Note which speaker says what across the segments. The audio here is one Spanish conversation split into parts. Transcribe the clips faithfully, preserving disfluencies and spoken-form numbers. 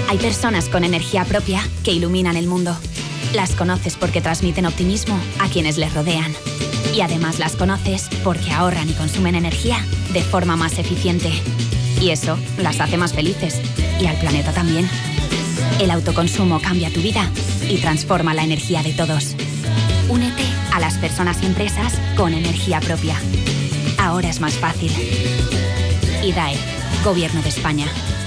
Speaker 1: Hay personas con energía propia que iluminan el mundo. Las conoces porque transmiten optimismo a quienes les rodean. Y además las conoces porque ahorran y consumen energía de forma más eficiente. Y eso las hace más felices. Y al planeta también. El autoconsumo cambia tu vida y transforma la energía de todos. Únete a las personas y empresas con energía propia. Ahora es más fácil. I D A E, Gobierno de España.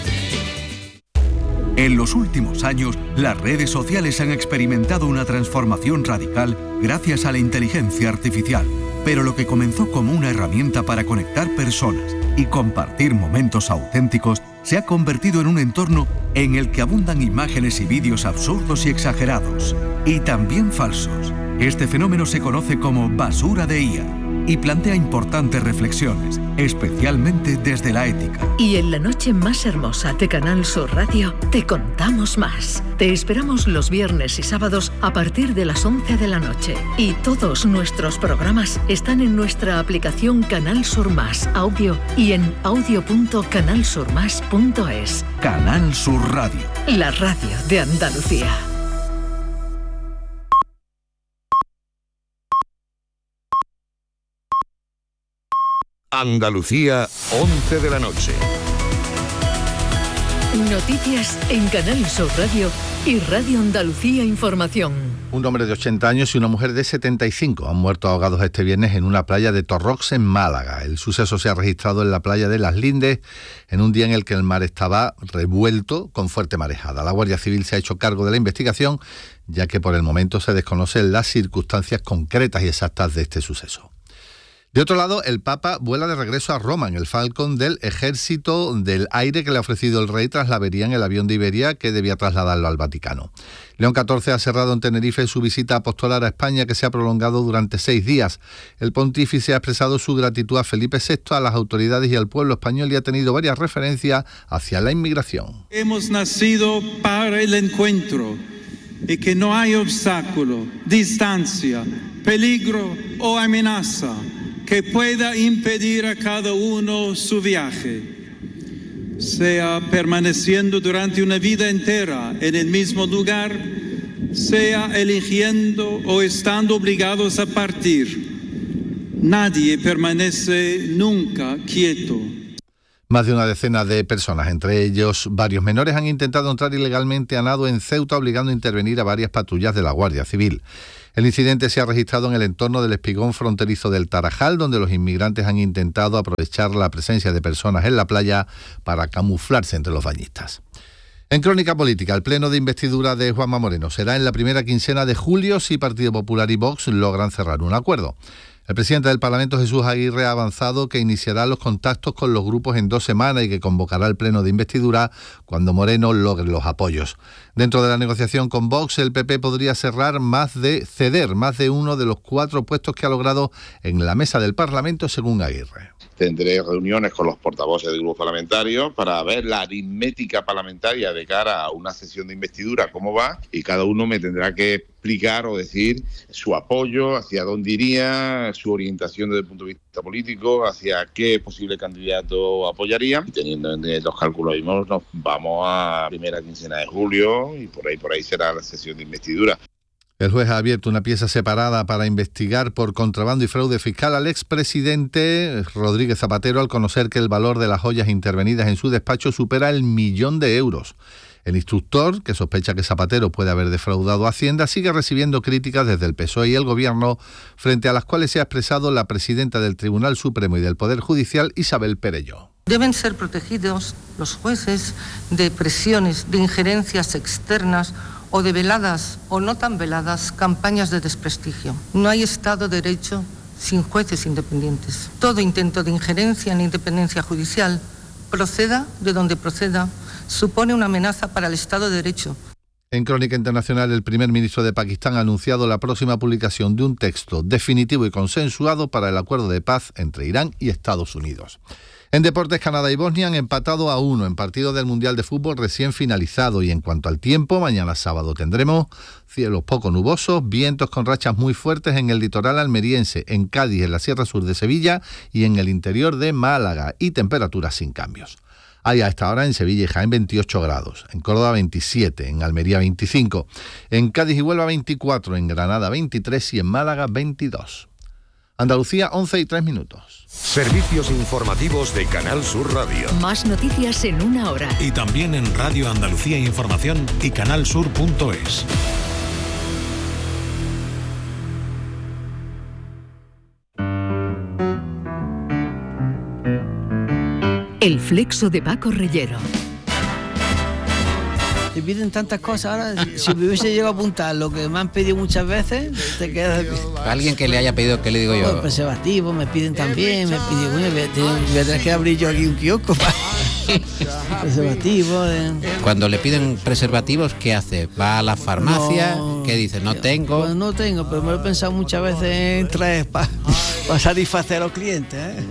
Speaker 2: En los últimos años, las redes sociales han experimentado una transformación radical gracias a la inteligencia artificial. Pero lo que comenzó como una herramienta para conectar personas y compartir momentos auténticos se ha convertido en un entorno en el que abundan imágenes y vídeos absurdos y exagerados, y también falsos. Este fenómeno se conoce como basura de I A y plantea importantes reflexiones, especialmente desde la ética.
Speaker 3: Y en la noche más hermosa de Canal Sur Radio te contamos más. Te esperamos los viernes y sábados a partir de las once de la noche. Y todos nuestros programas están en nuestra aplicación Canal Sur Más Audio y en audio punto canal sur más punto es.
Speaker 2: Canal Sur Radio.
Speaker 3: La radio de Andalucía.
Speaker 4: Andalucía, once de la noche.
Speaker 3: Noticias en Canal Sur Radio y Radio Andalucía Información.
Speaker 5: Un hombre de ochenta años y una mujer de setenta y cinco han muerto ahogados este viernes en una playa de Torrox, en Málaga. El suceso se ha registrado en la playa de Las Lindes, en un día en el que el mar estaba revuelto con fuerte marejada. La Guardia Civil se ha hecho cargo de la investigación, ya que por el momento se desconocen las circunstancias concretas y exactas de este suceso. De otro lado, el Papa vuela de regreso a Roma en el Falcon del Ejército del Aire que le ha ofrecido el rey tras la avería en el avión de Iberia que debía trasladarlo al Vaticano. León catorce ha cerrado en Tenerife su visita apostolar a España, que se ha prolongado durante seis días. El pontífice ha expresado su gratitud a Felipe sexto, a las autoridades y al pueblo español, y ha tenido varias referencias hacia la inmigración.
Speaker 6: Hemos nacido para el encuentro y que no hay obstáculo, distancia, peligro o amenaza que pueda impedir a cada uno su viaje, sea permaneciendo durante una vida entera en el mismo lugar, sea eligiendo o estando obligados a partir. Nadie permanece nunca quieto.
Speaker 5: Más de una decena de personas, entre ellos varios menores, han intentado entrar ilegalmente a nado en Ceuta, obligando a intervenir a varias patrullas de la Guardia Civil. El incidente se ha registrado en el entorno del espigón fronterizo del Tarajal, donde los inmigrantes han intentado aprovechar la presencia de personas en la playa para camuflarse entre los bañistas. En crónica política, el pleno de investidura de Juanma Moreno será en la primera quincena de julio si Partido Popular y Vox logran cerrar un acuerdo. El presidente del Parlamento, Jesús Aguirre, ha avanzado que iniciará los contactos con los grupos en dos semanas y que convocará el pleno de investidura cuando Moreno logre los apoyos. Dentro de la negociación con Vox, el P P podría cerrar más de ceder más de uno de los cuatro puestos que ha logrado en la mesa del Parlamento, según Aguirre.
Speaker 7: Tendré reuniones con los portavoces del grupo parlamentario para ver la aritmética parlamentaria de cara a una sesión de investidura, cómo va, y cada uno me tendrá que explicar o decir su apoyo, hacia dónde iría, su orientación desde el punto de vista político, hacia qué posible candidato apoyaría. Y teniendo en los cálculos mismos, nos vamos a primera quincena de julio y por ahí por ahí será la sesión de investidura.
Speaker 5: El juez ha abierto una pieza separada para investigar por contrabando y fraude fiscal al expresidente Rodríguez Zapatero, al conocer que el valor de las joyas intervenidas en su despacho supera el millón de euros. El instructor, que sospecha que Zapatero puede haber defraudado a Hacienda, sigue recibiendo críticas desde el P S O E y el Gobierno, frente a las cuales se ha expresado la presidenta del Tribunal Supremo y del Poder Judicial, Isabel Perelló.
Speaker 8: Deben ser protegidos los jueces de presiones, de injerencias externas o de veladas o no tan veladas campañas de desprestigio. No hay Estado de Derecho sin jueces independientes. Todo intento de injerencia en la independencia judicial, proceda de donde proceda, supone una amenaza para el Estado de Derecho.
Speaker 5: En Crónica Internacional, el primer ministro de Pakistán ha anunciado la próxima publicación de un texto definitivo y consensuado para el acuerdo de paz entre Irán y Estados Unidos. En deportes, Canadá y Bosnia han empatado a uno en partido del Mundial de Fútbol recién finalizado. Y en cuanto al tiempo, mañana sábado tendremos cielos poco nubosos, vientos con rachas muy fuertes en el litoral almeriense, en Cádiz, en la Sierra Sur de Sevilla y en el interior de Málaga, y temperaturas sin cambios. Hay a esta hora en Sevilla y Jaén veintiocho grados, en Córdoba veintisiete, en Almería veinticinco, en Cádiz y Huelva veinticuatro, en Granada veintitrés y en Málaga veintidós. Andalucía, once y tres minutos.
Speaker 4: Servicios informativos de Canal Sur Radio.
Speaker 3: Más noticias en una hora.
Speaker 9: Y también en Radio Andalucía Información y canalsur punto es.
Speaker 3: El flexo de Paco Reyero.
Speaker 10: Te piden tantas cosas ahora, si me hubiese llegado a apuntar lo que me han pedido muchas veces, te quedas...
Speaker 11: Alguien que le haya pedido, ¿qué le digo yo?
Speaker 10: Oh, preservativos, me piden también, me piden, bueno, voy a tener que abrir yo aquí un kiosco para... preservativos... Eh.
Speaker 11: Cuando le piden preservativos, ¿qué hace? ¿Va a la farmacia? No, ¿qué dice? ¿No tengo?
Speaker 10: Pues no tengo, pero me lo he pensado muchas veces en traer para pa satisfacer a los clientes, ¿eh?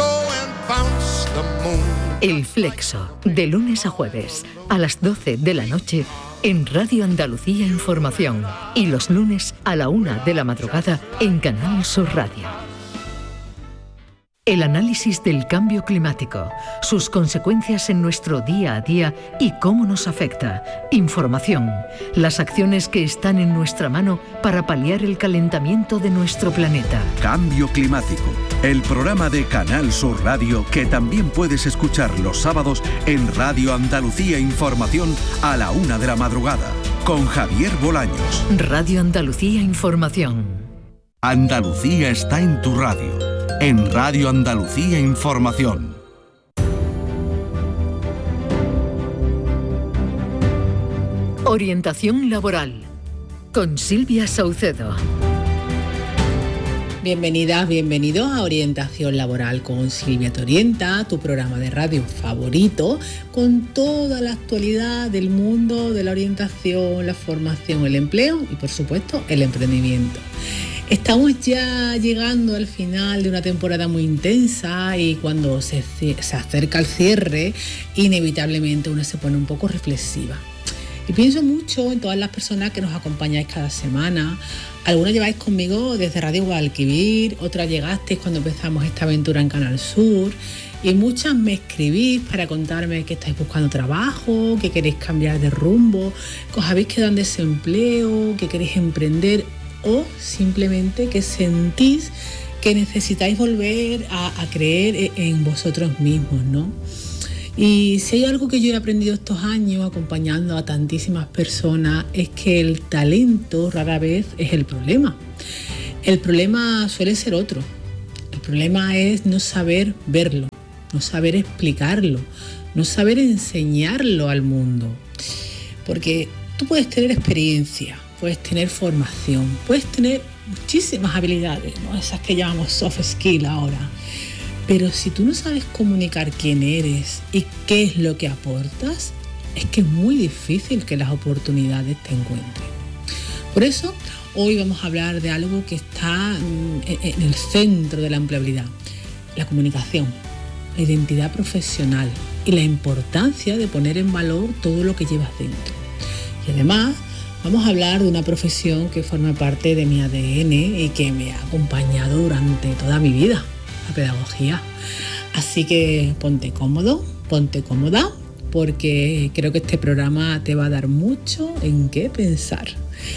Speaker 3: El flexo, de lunes a jueves, a las doce de la noche, en Radio Andalucía Información. Y los lunes a la una de la madrugada, en Canal Sur Radio. El análisis del cambio climático, sus consecuencias en nuestro día a día y cómo nos afecta. Información, las acciones que están en nuestra mano para paliar el calentamiento de nuestro planeta.
Speaker 2: Cambio climático, el programa de Canal Sur Radio que también puedes escuchar los sábados en Radio Andalucía Información a la una de la madrugada, con Javier Bolaños.
Speaker 3: Radio Andalucía Información.
Speaker 2: Andalucía está en tu radio. En Radio Andalucía Información.
Speaker 3: Orientación laboral con Silvia Saucedo.
Speaker 12: Bienvenidas, bienvenidos a Orientación Laboral con Silvia Te Orienta, tu programa de radio favorito, con toda la actualidad del mundo de la orientación, la formación, el empleo y, por supuesto, el emprendimiento. Estamos ya llegando al final de una temporada muy intensa y cuando se, se acerca el cierre, inevitablemente uno se pone un poco reflexiva. Y pienso mucho en todas las personas que nos acompañáis cada semana. Algunos lleváis conmigo desde Radio Guadalquivir, otras llegasteis cuando empezamos esta aventura en Canal Sur y muchas me escribís para contarme que estáis buscando trabajo, que queréis cambiar de rumbo, que os habéis quedado en desempleo, que queréis emprender o simplemente que sentís que necesitáis volver a, a creer en vosotros mismos, ¿no? Y si hay algo que yo he aprendido estos años acompañando a tantísimas personas es que el talento rara vez es el problema. El problema suele ser otro. El problema es no saber verlo, no saber explicarlo, no saber enseñarlo al mundo. Porque tú puedes tener experiencia, puedes tener formación, puedes tener muchísimas habilidades, ¿no? Esas que llamamos soft skill ahora. Pero si tú no sabes comunicar quién eres y qué es lo que aportas, es que es muy difícil que las oportunidades te encuentren. Por eso, hoy vamos a hablar de algo que está en el centro de la empleabilidad, la comunicación, la identidad profesional y la importancia de poner en valor todo lo que llevas dentro. Y además, vamos a hablar de una profesión que forma parte de mi A D N y que me ha acompañado durante toda mi vida, la pedagogía. Así que ponte cómodo, ponte cómoda, porque creo que este programa te va a dar mucho en qué pensar.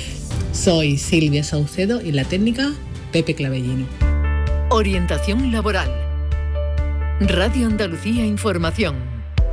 Speaker 12: Soy Silvia Saucedo y la técnica Pepe Clavellino.
Speaker 3: Orientación laboral. Radio Andalucía Información.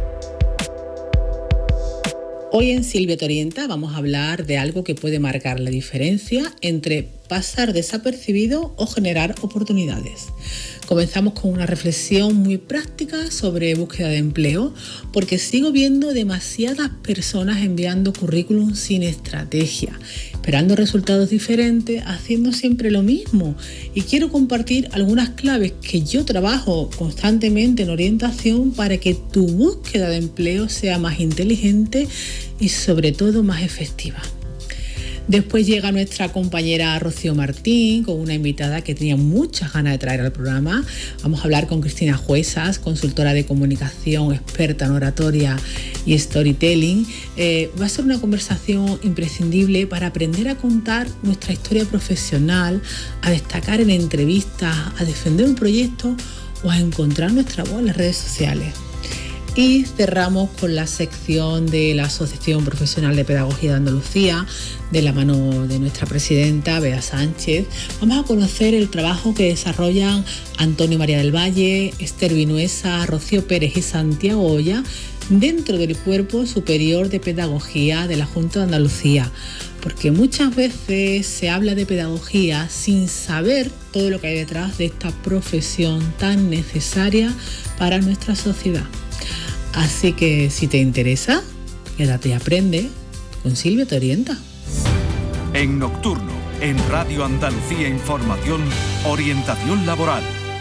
Speaker 12: Hoy en Silvia Te Orienta vamos a hablar de algo que puede marcar la diferencia entre pasar desapercibido o generar oportunidades. Comenzamos con una reflexión muy práctica sobre búsqueda de empleo, porque sigo viendo demasiadas personas enviando currículum sin estrategia, esperando resultados diferentes, haciendo siempre lo mismo. Y quiero compartir algunas claves que yo trabajo constantemente en orientación para que tu búsqueda de empleo sea más inteligente y sobre todo más efectiva. Después llega nuestra compañera Rocío Martín con una invitada que tenía muchas ganas de traer al programa. Vamos a hablar con Cristina Juezas, consultora de comunicación, experta en oratoria y storytelling. Eh, va a ser una conversación imprescindible para aprender a contar nuestra historia profesional, a destacar en entrevistas, a defender un proyecto o a encontrar nuestra voz en las redes sociales. Y cerramos con la sección de la Asociación Profesional de Pedagogía de Andalucía, de la mano de nuestra presidenta, Bea Sánchez. Vamos a conocer el trabajo que desarrollan Antonio María del Valle, Esther Vinuesa, Rocío Pérez y Santiago Oya dentro del Cuerpo Superior de Pedagogía de la Junta de Andalucía. Porque muchas veces se habla de pedagogía sin saber todo lo que hay detrás de esta profesión tan necesaria para nuestra sociedad. Así que si te interesa, quédate y aprende. Con Silvia te orienta.
Speaker 2: En Nocturno, en Radio Andalucía Información, orientación laboral.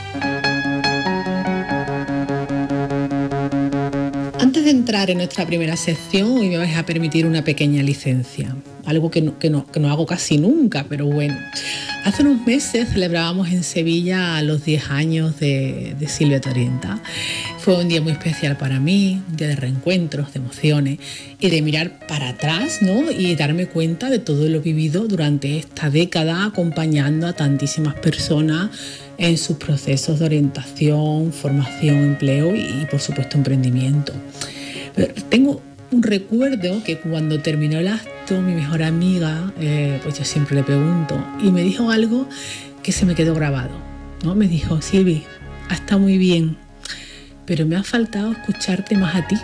Speaker 12: Antes de entrar en nuestra primera sección, hoy me vais a permitir una pequeña licencia. Algo que no, que no, que no hago casi nunca, pero bueno. Hace unos meses celebrábamos en Sevilla los diez años de, de Silvia te orienta. Fue un día muy especial para mí, un día de reencuentros, de emociones y de mirar para atrás, ¿no? Y darme cuenta de todo lo vivido durante esta década acompañando a tantísimas personas en sus procesos de orientación, formación, empleo y, y por supuesto, emprendimiento. Pero tengo un recuerdo que cuando terminó el acto, mi mejor amiga, eh, pues yo siempre le pregunto, y me dijo algo que se me quedó grabado, ¿no? Me dijo: Silvi, ha estado muy bien, pero me ha faltado escucharte más a ti.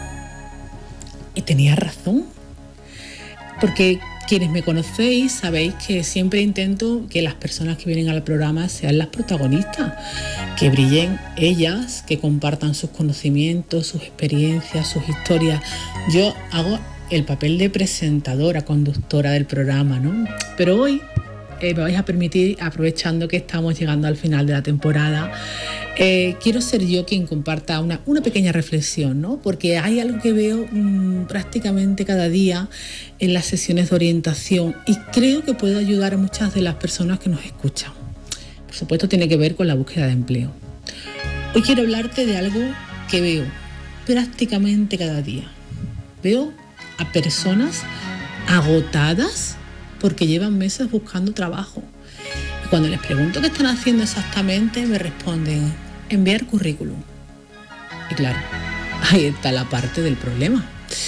Speaker 12: Y tenía razón, porque quienes me conocéis sabéis que siempre intento que las personas que vienen al programa sean las protagonistas, que brillen ellas, que compartan sus conocimientos, sus experiencias, sus historias. Yo hago el papel de presentadora, conductora del programa, ¿no? Pero hoy eh, me vais a permitir, aprovechando que estamos llegando al final de la temporada, eh, quiero ser yo quien comparta una, una pequeña reflexión, ¿no? Porque hay algo que veo mmm, prácticamente cada día en las sesiones de orientación y creo que puede ayudar a muchas de las personas que nos escuchan. Por supuesto, tiene que ver con la búsqueda de empleo. Hoy quiero hablarte de algo que veo prácticamente cada día. Veo a personas agotadas porque llevan meses buscando trabajo. Y cuando les pregunto qué están haciendo exactamente, me responden: enviar currículum. Y claro, ahí está la parte del problema.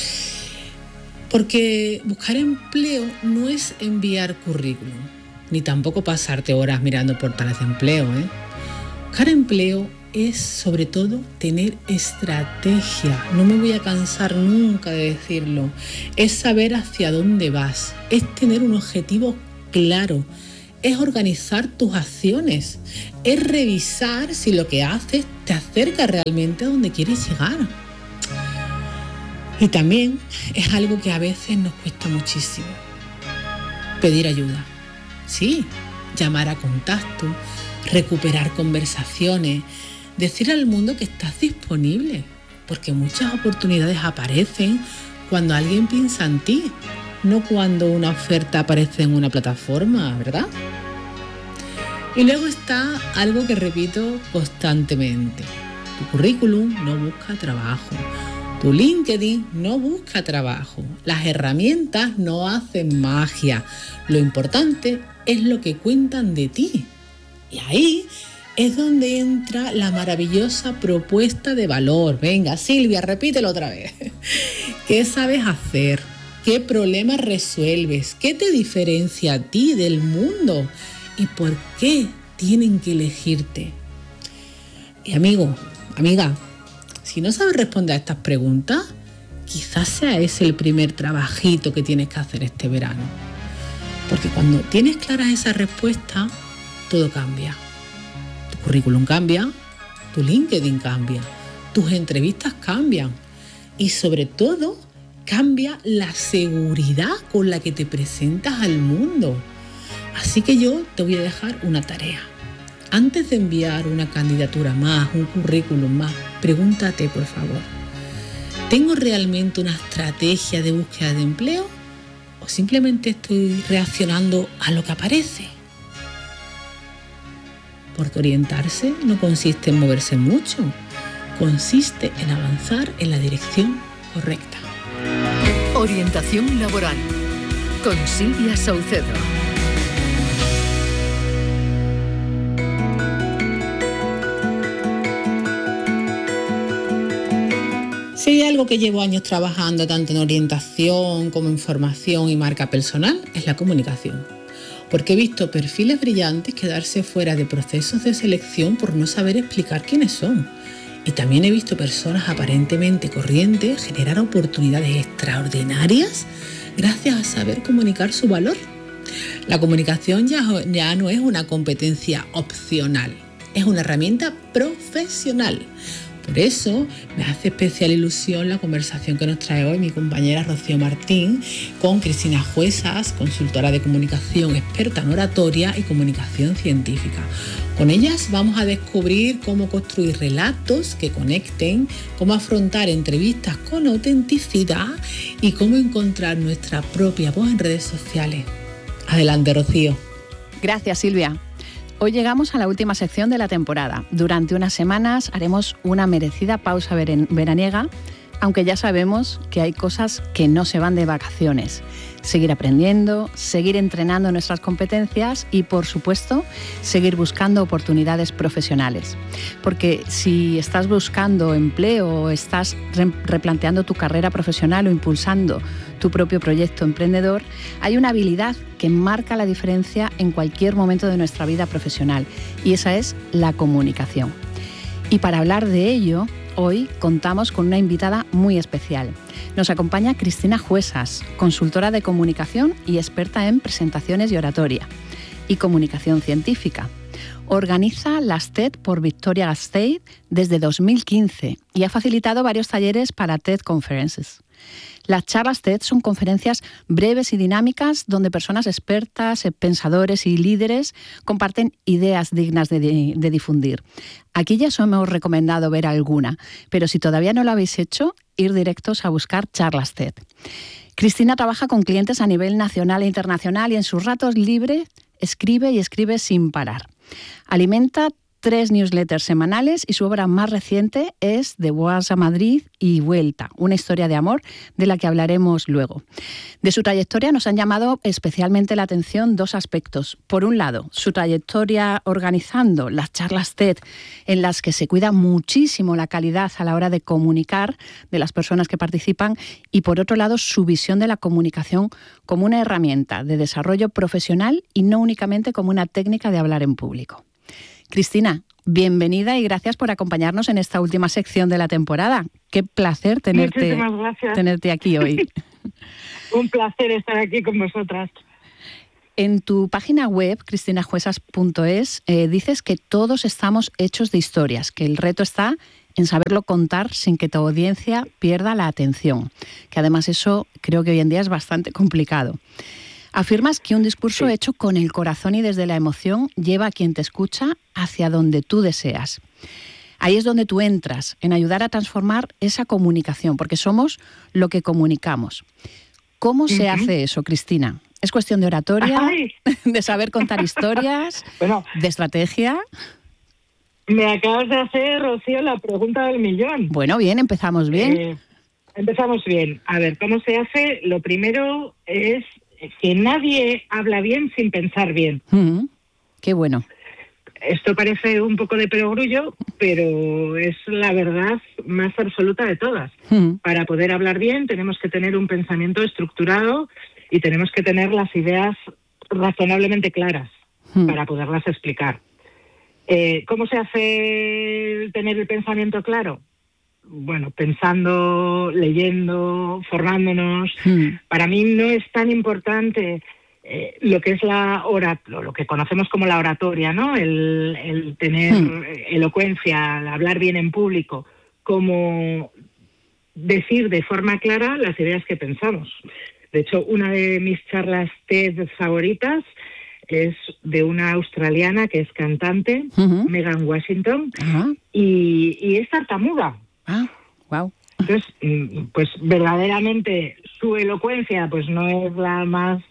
Speaker 12: Porque buscar empleo no es enviar currículum, ni tampoco pasarte horas mirando portales de empleo, ¿eh? Buscar empleo es sobre todo tener estrategia. No me voy a cansar nunca de decirlo. Es saber hacia dónde vas, es tener un objetivo claro, es organizar tus acciones, es revisar si lo que haces te acerca realmente a donde quieres llegar. Y también es algo que a veces nos cuesta muchísimo: pedir ayuda. Sí, llamar a contacto, recuperar conversaciones, decir al mundo que estás disponible, porque muchas oportunidades aparecen cuando alguien piensa en ti, no cuando una oferta aparece en una plataforma, ¿verdad? Y luego está algo que repito constantemente: tu currículum no busca trabajo, tu LinkedIn no busca trabajo, las herramientas no hacen magia, lo importante es lo que cuentan de ti. Y ahí es donde entra la maravillosa propuesta de valor. Venga, Silvia, repítelo otra vez. ¿Qué sabes hacer? ¿Qué problemas resuelves? ¿Qué te diferencia a ti del mundo? ¿Y por qué tienen que elegirte? Y amigo, amiga, si no sabes responder a estas preguntas, quizás sea ese el primer trabajito que tienes que hacer este verano. Porque cuando tienes claras esas respuestas, todo cambia. Tu currículum cambia, tu LinkedIn cambia, tus entrevistas cambian y sobre todo cambia la seguridad con la que te presentas al mundo. Así que yo te voy a dejar una tarea. Antes de enviar una candidatura más, un currículum más, pregúntate, por favor: ¿tengo realmente una estrategia de búsqueda de empleo o simplemente estoy reaccionando a lo que aparece? Porque orientarse no consiste en moverse mucho, consiste en avanzar en la dirección correcta.
Speaker 3: Orientación laboral con Silvia Saucedo.
Speaker 12: algo que llevo años trabajando tanto en orientación como en formación y marca personal, es la comunicación. Porque he visto perfiles brillantes quedarse fuera de procesos de selección por no saber explicar quiénes son. Y también he visto personas aparentemente corrientes generar oportunidades extraordinarias gracias a saber comunicar su valor. La comunicación ya, ya no es una competencia opcional, es una herramienta profesional. Por eso me hace especial ilusión la conversación que nos trae hoy mi compañera Rocío Martín con Cristina Juesas, consultora de comunicación, experta en oratoria y comunicación científica. Con ellas vamos a descubrir cómo construir relatos que conecten, cómo afrontar entrevistas con autenticidad y cómo encontrar nuestra propia voz en redes sociales. Adelante, Rocío.
Speaker 13: Gracias, Silvia. Hoy llegamos a la última sección de la temporada. Durante unas semanas haremos una merecida pausa veraniega, aunque ya sabemos que hay cosas que no se van de vacaciones. Seguir aprendiendo, seguir entrenando nuestras competencias y, por supuesto, seguir buscando oportunidades profesionales. Porque si estás buscando empleo o estás re- replanteando tu carrera profesional o impulsando tu propio proyecto emprendedor, hay una habilidad que marca la diferencia en cualquier momento de nuestra vida profesional, y esa es la comunicación. Y para hablar de ello, hoy contamos con una invitada muy especial. Nos acompaña Cristina Juesas, consultora de comunicación y experta en presentaciones y oratoria y comunicación científica. Organiza las TED por Victoria-Gasteiz desde dos mil quince y ha facilitado varios talleres para TED Conferences. Las charlas TED son conferencias breves y dinámicas donde personas expertas, pensadores y líderes comparten ideas dignas de, de, de difundir. Aquí ya os hemos recomendado ver alguna, pero si todavía no lo habéis hecho, ir directos a buscar charlas TED. Cristina trabaja con clientes a nivel nacional e internacional y en sus ratos libres escribe y escribe sin parar. Alimenta tres newsletters semanales y su obra más reciente es De Boas a Madrid y Vuelta, una historia de amor de la que hablaremos luego. De su trayectoria nos han llamado especialmente la atención dos aspectos. Por un lado, su trayectoria organizando las charlas TED, en las que se cuida muchísimo la calidad a la hora de comunicar de las personas que participan, y por otro lado, su visión de la comunicación como una herramienta de desarrollo profesional y no únicamente como una técnica de hablar en público. Cristina, bienvenida y gracias por acompañarnos en esta última sección de la temporada. Qué placer tenerte, tenerte aquí hoy.
Speaker 14: Un placer estar aquí con vosotras.
Speaker 13: En tu página web, cristina juesas punto es, eh, dices que todos estamos hechos de historias, que el reto está en saberlo contar sin que tu audiencia pierda la atención, que además eso creo que hoy en día es bastante complicado. Afirmas que un discurso sí. hecho con el corazón y desde la emoción lleva a quien te escucha hacia donde tú deseas. Ahí es donde tú entras, en ayudar a transformar esa comunicación, porque somos lo que comunicamos. ¿Cómo uh-huh. se hace eso, Cristina? ¿Es cuestión de oratoria, Ay. de saber contar historias, bueno, de estrategia?
Speaker 14: Me acabas de hacer, Rocío, la pregunta del millón.
Speaker 13: Bueno, bien, empezamos bien.
Speaker 14: Eh, empezamos bien. A ver, ¿cómo se hace? Lo primero es que nadie habla bien sin pensar bien.
Speaker 13: Mm, qué bueno.
Speaker 14: Esto parece un poco de perogrullo, pero es la verdad más absoluta de todas. Mm. Para poder hablar bien tenemos que tener un pensamiento estructurado y tenemos que tener las ideas razonablemente claras mm. para poderlas explicar. Eh, ¿Cómo se hace tener el pensamiento claro? Bueno, pensando, leyendo, formándonos. Mm. Para mí no es tan importante eh, lo que es la ora, lo que conocemos como la oratoria, ¿no? El, el tener mm. elocuencia, el hablar bien en público, como decir de forma clara las ideas que pensamos. De hecho, una de mis charlas TED favoritas es de una australiana que es cantante, uh-huh. Megan Washington, uh-huh. y, y es tartamuda.
Speaker 13: Ah, wow.
Speaker 14: Entonces, pues verdaderamente su elocuencia pues no es la más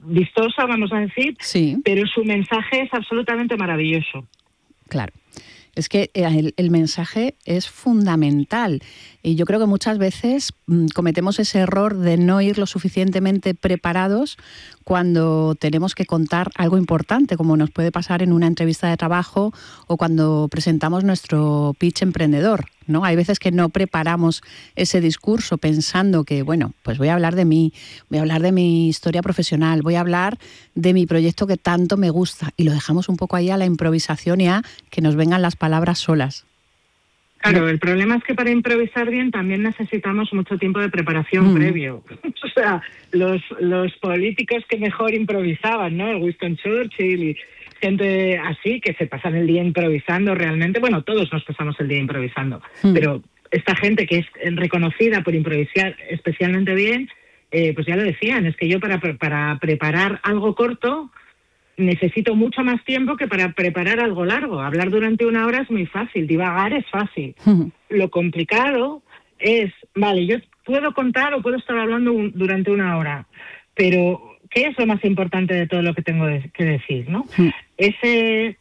Speaker 14: vistosa, vamos a decir,
Speaker 13: sí.
Speaker 14: pero su mensaje es absolutamente maravilloso.
Speaker 13: Claro. Es que el, el mensaje es fundamental y yo creo que muchas veces mmm, cometemos ese error de no ir lo suficientemente preparados cuando tenemos que contar algo importante, como nos puede pasar en una entrevista de trabajo o cuando presentamos nuestro pitch emprendedor, ¿no? Hay veces que no preparamos ese discurso pensando que, bueno, pues voy a hablar de mí, voy a hablar de mi historia profesional, voy a hablar de mi proyecto que tanto me gusta y lo dejamos un poco ahí a la improvisación y a que nos vengan las palabras solas.
Speaker 14: Claro, el problema es que para improvisar bien también necesitamos mucho tiempo de preparación mm. previo. O sea, los, los políticos que mejor improvisaban, ¿no? El Winston Churchill y gente así que se pasan el día improvisando realmente. Bueno, todos nos pasamos el día improvisando, mm. pero esta gente que es reconocida por improvisar especialmente bien, eh, pues ya lo decían, es que yo para, para preparar algo corto necesito mucho más tiempo que para preparar algo largo. Hablar durante una hora es muy fácil, divagar es fácil. Uh-huh. Lo complicado es, vale, yo puedo contar o puedo estar hablando un, durante una hora, pero ¿qué es lo más importante de todo lo que tengo de, que decir, no? Uh-huh. Ese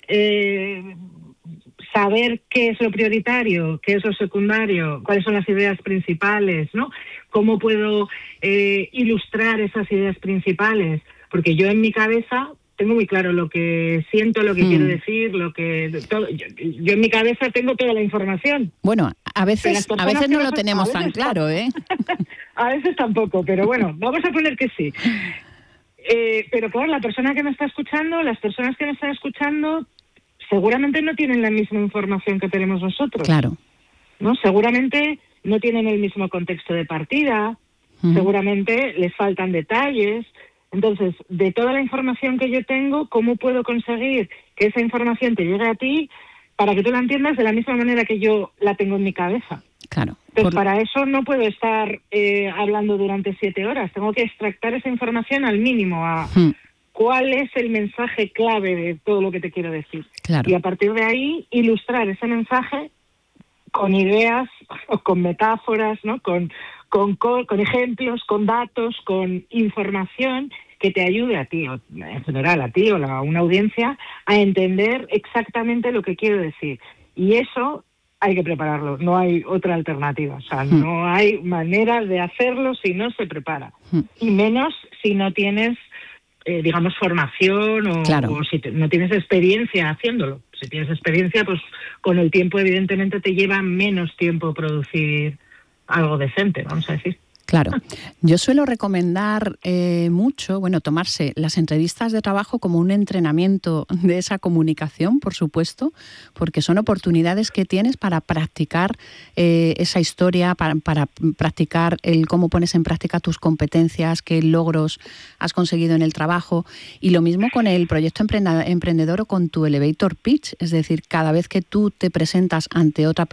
Speaker 14: eh, saber qué es lo prioritario, qué es lo secundario, cuáles son las ideas principales, ¿no? Cómo puedo eh, ilustrar esas ideas principales, porque yo en mi cabeza tengo muy claro lo que siento, lo que mm. quiero decir, lo que todo, yo, yo en mi cabeza tengo toda la información.
Speaker 13: Bueno, a veces a veces no lo tenemos tan claro, ¿eh?
Speaker 14: A veces tampoco, pero bueno, vamos a poner que sí. Eh, pero claro, la persona que me está escuchando, las personas que me están escuchando, seguramente no tienen la misma información que tenemos nosotros.
Speaker 13: Claro.
Speaker 14: ¿No? Seguramente no tienen el mismo contexto de partida, mm. seguramente les faltan detalles. Entonces, de toda la información que yo tengo, ¿cómo puedo conseguir que esa información te llegue a ti para que tú la entiendas de la misma manera que yo la tengo en mi cabeza?
Speaker 13: Claro.
Speaker 14: Pues
Speaker 13: por...
Speaker 14: para eso no puedo estar eh, hablando durante siete horas. Tengo que extractar esa información al mínimo a hmm. cuál es el mensaje clave de todo lo que te quiero decir.
Speaker 13: Claro.
Speaker 14: Y a partir de ahí, ilustrar ese mensaje con ideas o con metáforas, ¿no? Con... Con, con, con ejemplos, con datos, con información que te ayude a ti, o en general a ti o a una audiencia, a entender exactamente lo que quiero decir. Y eso hay que prepararlo, no hay otra alternativa. O sea, mm. no hay manera de hacerlo si no se prepara. Mm. Y menos si no tienes, eh, digamos, formación o,
Speaker 13: claro.
Speaker 14: o si te, no tienes experiencia haciéndolo. Si tienes experiencia, pues con el tiempo evidentemente te lleva menos tiempo producir algo decente, vamos a decir.
Speaker 13: Claro. Yo suelo recomendar eh, mucho, bueno, tomarse las entrevistas de trabajo como un entrenamiento de esa comunicación, por supuesto, porque son oportunidades que tienes para practicar eh, esa historia, para, para practicar el cómo pones en práctica tus competencias, qué logros has conseguido en el trabajo. Y lo mismo con el proyecto emprendedor o con tu elevator pitch, es decir, cada vez que tú te presentas ante otra persona,